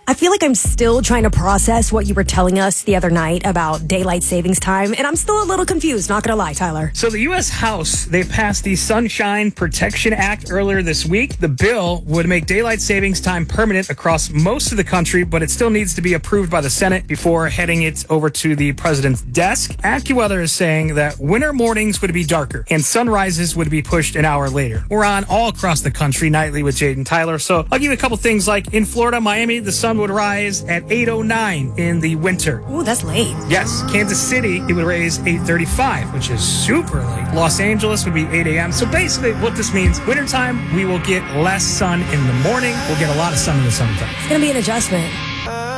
I feel like I'm still trying to process what you were telling us the other night about daylight savings time, and I'm still a little confused, not gonna lie, Tyler. So the U.S. House, they passed the Sunshine Protection Act earlier this week. The bill would make daylight savings time permanent across most of the country, but it still needs to be approved by the Senate before heading it over to the president's desk. AccuWeather is saying that winter mornings would be darker and sunrises would be pushed an hour later. We're on all across the country nightly with Jade and Tyler, so I'll give you a couple things like in Florida, Miami, the sun would rise at 8:09 in the winter. Ooh, that's late. Yes, Kansas City, it would raise 8:35, which is super late. Los Angeles would be 8 a.m. So basically what this means, wintertime, we will get less sun in the morning. We'll get a lot of sun in the summertime. It's gonna be an adjustment.